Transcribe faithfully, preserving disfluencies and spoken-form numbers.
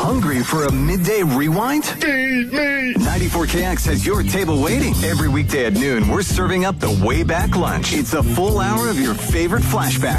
Hungry for a midday rewind? Feed me! ninety-four K X has your table waiting. Every weekday at noon, we're serving up the way back lunch. It's a full hour of your favorite flashback